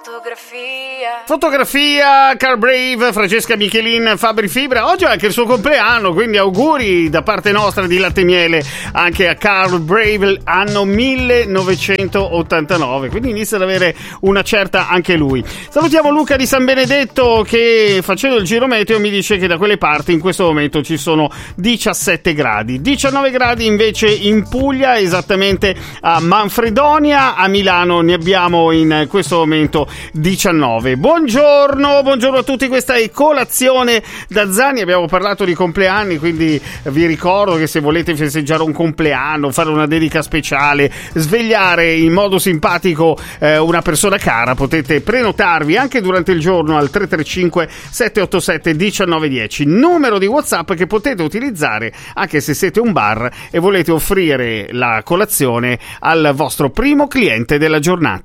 Fotografia, Carl Brave, Francesca Michelin, Fabri Fibra. Oggi è anche il suo compleanno, quindi auguri da parte nostra di Latte e Miele anche a Carl Brave, anno 1989, quindi inizia ad avere una certa anche lui. Salutiamo Luca di San Benedetto che, facendo il giro meteo, mi dice che da quelle parti in questo momento ci sono 17 gradi, 19 gradi invece in Puglia, esattamente a Manfredonia. A Milano ne abbiamo in questo momento 19. Buongiorno a tutti, questa è Colazione da Zani. Abbiamo parlato di compleanni, quindi vi ricordo che se volete festeggiare un compleanno, fare una dedica speciale, svegliare in modo simpatico una persona cara, potete prenotarvi anche durante il giorno al 335 787 1910, numero di WhatsApp che potete utilizzare anche se siete un bar e volete offrire la colazione al vostro primo cliente della giornata.